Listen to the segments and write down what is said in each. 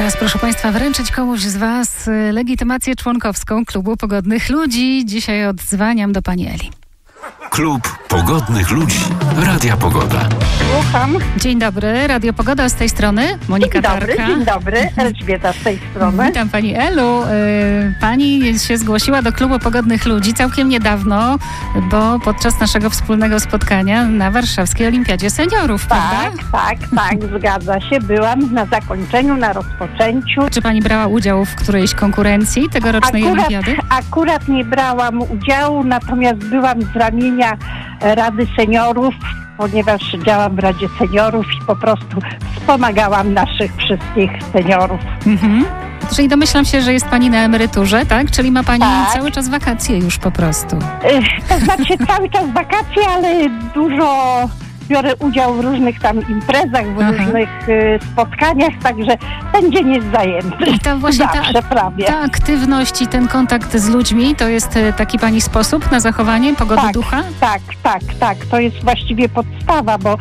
Czas, proszę Państwa, wręczyć komuś z Was legitymację członkowską Klubu Pogodnych Ludzi. Dzisiaj odzwaniam do pani Eli. Klub Pogodnych Ludzi. Radia Pogoda. Słucham. Dzień dobry, Radio Pogoda z tej strony, Monika Tarka. Dzień dobry, Elżbieta z tej strony. Witam pani Elu. Pani się zgłosiła do Klubu Pogodnych Ludzi całkiem niedawno, bo podczas naszego wspólnego spotkania na Warszawskiej Olimpiadzie Seniorów, prawda? Tak, zgadza się. Byłam na zakończeniu, na rozpoczęciu. Czy pani brała udział w którejś konkurencji tegorocznej Olimpiady? Akurat nie brałam udziału, natomiast byłam z ramienia Rady Seniorów, ponieważ działam w Radzie Seniorów i po prostu wspomagałam naszych wszystkich seniorów. Mhm. Czyli domyślam się, że jest pani na emeryturze, tak? Czyli ma pani cały czas wakacje już po prostu. To znaczy cały czas wakacje, ale dużo biorę udział w różnych tam imprezach, w różnych spotkaniach, także ten dzień jest zajęty. I to właśnie ta aktywność i ten kontakt z ludźmi, to jest taki pani sposób na zachowanie pogody ducha? Tak. To jest właściwie podstawa, bo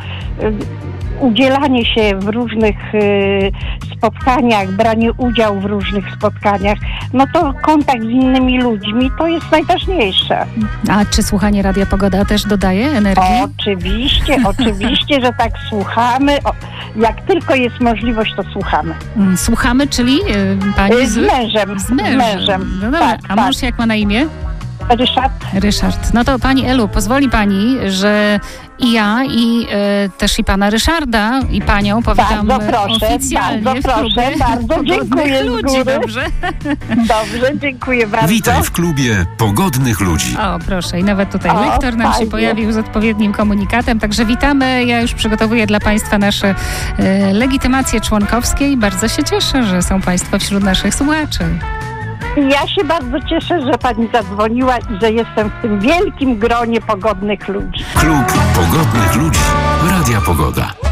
udzielanie się w różnych spotkaniach, branie udziału w różnych spotkaniach, no to kontakt z innymi ludźmi to jest najważniejsze. A czy słuchanie Radia Pogoda też dodaje energii? Oczywiście, że tak słuchamy. Jak tylko jest możliwość, to słuchamy. Słuchamy, czyli pani z mężem. Z mężem. No dobra. A mąż jak ma na imię? Ryszard. No to pani Elu, pozwoli pani, że i ja, i też i pana Ryszarda, i panią powitam oficjalnie bardzo dziękuję ludzi, z góry. Dobrze? Dobrze, dziękuję bardzo. Witaj w klubie Pogodnych Ludzi. O, proszę, i nawet tutaj lektor nam się pojawił z odpowiednim komunikatem, także witamy. Ja już przygotowuję dla państwa nasze legitymacje członkowskie i bardzo się cieszę, że są państwo wśród naszych słuchaczy. Ja się bardzo cieszę, że pani zadzwoniła i że jestem w tym wielkim gronie pogodnych ludzi. Klub Pogodnych Ludzi. Radia Pogoda.